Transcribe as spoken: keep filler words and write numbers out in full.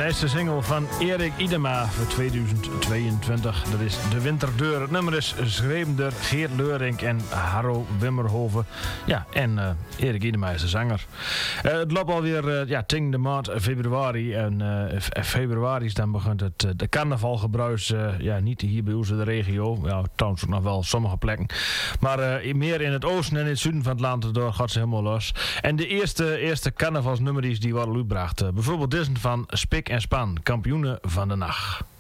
Nieuwste single van Erik Idema voor tweeduizend tweeëntwintig. Dat is De Winterdeur. Het nummer is geschreven door Geert Leurink en Harro Wimmerhoven. Ja, en uh, Erik Idema is de zanger. Uh, het loopt alweer uh, ja, tegen de maand februari. En uh, februari is dan begint het uh, de carnavalgebruis. Uh, ja, niet hier bij ons in de regio. Ja, trouwens ook nog wel sommige plekken. Maar uh, meer in het oosten en in het zuiden van het land. Door gaat ze helemaal los. En de eerste, eerste carnavalsnummers die worden uitgebracht. Uh, bijvoorbeeld deze van Spik en Span, kampioenen van de nacht.